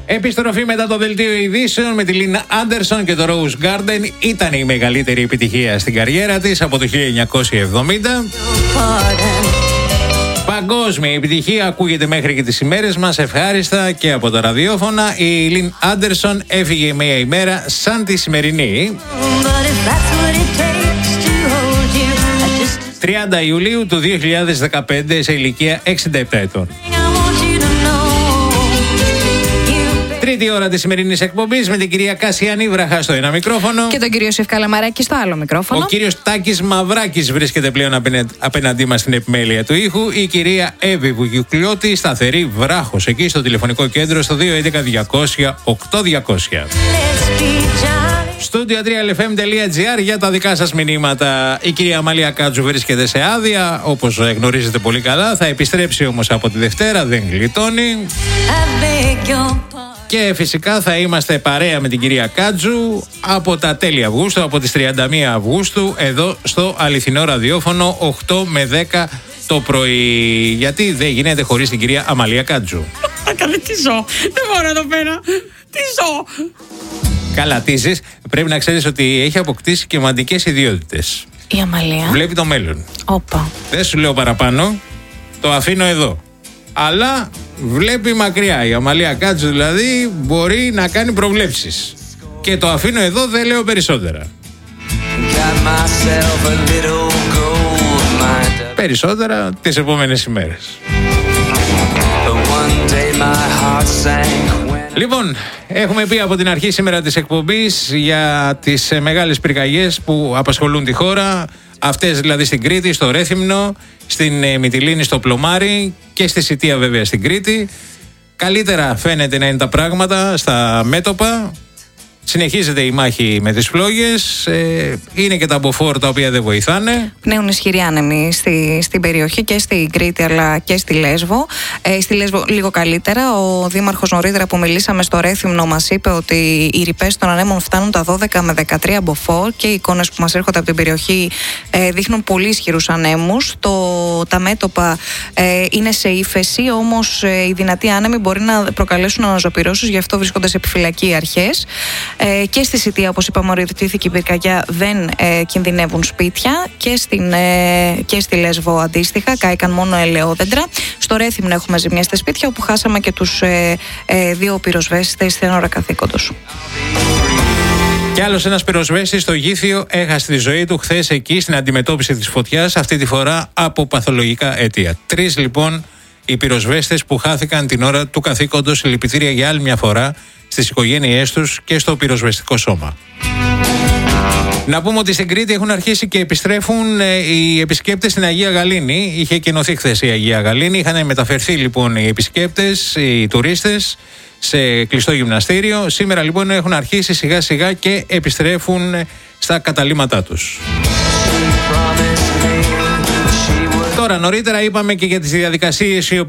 Επιστροφή μετά το δελτίο ειδήσεων με τη Λίνα Άντερσον και το Rose Garden. Ήταν η μεγαλύτερη επιτυχία στην καριέρα της από το 1970. Παγκόσμια επιτυχία ακούγεται μέχρι και τις ημέρες μας ευχάριστα και από τα ραδιόφωνα. Η Λίν Άντερσον έφυγε μία ημέρα σαν τη σημερινή. 30 Ιουλίου του 2015 σε ηλικία 67 ετών. Τρίτη ώρα της σημερινής εκπομπής με την κυρία Κασιανή Βραχά στο ένα μικρόφωνο. Και τον κύριο Σευκαλαμαράκη στο άλλο μικρόφωνο. Ο κύριος Τάκης Μαυράκης βρίσκεται πλέον απέναντί μας στην επιμέλεια του ήχου. Η κυρία Εύη Βουγιουκλιώτη, σταθερή βράχος εκεί στο τηλεφωνικό κέντρο στο 211-200-8200. Studio3lfm.gr για τα δικά σας μηνύματα. Η κυρία Αμαλία Κάτζου βρίσκεται σε άδεια, όπως γνωρίζετε πολύ καλά. Θα επιστρέψει όμως από τη Δευτέρα, δεν γλιτώνει. Και φυσικά θα είμαστε παρέα με την κυρία Κάτζου από τα τέλη Αυγούστου, από τις 31 Αυγούστου, εδώ στο αληθινό ραδιόφωνο 8 με 10 το πρωί. Γιατί δεν γίνεται χωρίς την κυρία Αμαλία Κάτζου. Καλέ, τι ζω. Δεν μπορώ εδώ πέρα. Τι ζω. Καλά, τίζεις. Πρέπει να ξέρεις ότι έχει αποκτήσει και μαντικές ιδιότητες. Η Αμαλία. Βλέπει το μέλλον. Όπα. Δεν σου λέω παραπάνω. Το αφήνω εδώ. Αλλά βλέπει μακριά. Η Αμαλία Κάτζου δηλαδή μπορεί να κάνει προβλέψεις. Και το αφήνω εδώ, δεν λέω περισσότερα. Περισσότερα τις επόμενες ημέρες. Λοιπόν, έχουμε πει από την αρχή σήμερα της εκπομπής για τις μεγάλες πυρκαγιές που απασχολούν τη χώρα. Αυτές δηλαδή στην Κρήτη, στο Ρέθυμνο, στην Μυτιλήνη, στο Πλωμάρι και στη Σιτία βέβαια στην Κρήτη. Καλύτερα φαίνεται να είναι τα πράγματα στα μέτωπα. Συνεχίζεται η μάχη με τις φλόγες. Είναι και τα μποφόρ τα οποία δεν βοηθάνε. Πνέουν ισχυροί άνεμοι στην περιοχή και στην Κρήτη αλλά και στη Λέσβο. Στη Λέσβο λίγο καλύτερα. Ο δήμαρχος νωρίτερα που μιλήσαμε στο Ρέθυμνο μας είπε ότι οι ρηπές των ανέμων φτάνουν τα 12 με 13 μποφόρ και οι εικόνες που μας έρχονται από την περιοχή δείχνουν πολύ ισχυρούς ανέμους. Τα μέτωπα είναι σε ύφεση, όμως οι δυνατοί άνεμοι μπορεί να προκαλέσουν αναζωπυρώσεις, γι' αυτό βρίσκονται σε επιφυλακή οι αρχές. Και στη Σιτία, όπως είπαμε, οριοθετήθηκε η πυρκαγιά, δεν κινδυνεύουν σπίτια και στη Λέσβο αντίστοιχα, κάηκαν μόνο ελαιόδεντρα. Στο Ρέθυμνο έχουμε ζημιές στα σπίτια, όπου χάσαμε και τους δύο πυροσβέστες στην ώρα καθήκοντος. Κι άλλος ένας πυροσβέστης στο Γήθιο έχασε τη ζωή του χθες εκεί στην αντιμετώπιση της φωτιάς, αυτή τη φορά από παθολογικά αίτια. 3 λοιπόν οι πυροσβέστες που χάθηκαν την ώρα του καθήκοντος. Συλληπιτήρια για άλλη μια φορά στις οικογένειές τους και στο πυροσβεστικό σώμα. Να πούμε ότι στην Κρήτη έχουν αρχίσει και επιστρέφουν οι επισκέπτες στην Αγία Γαλήνη. Είχε κενωθεί χθες η Αγία Γαλήνη. Είχαν μεταφερθεί λοιπόν οι επισκέπτες, οι τουρίστες, σε κλειστό γυμναστήριο. Σήμερα λοιπόν έχουν αρχίσει σιγά σιγά και επιστρέφουν στα καταλύματά τους. Τώρα νωρίτερα είπαμε και για τις διαδικασίες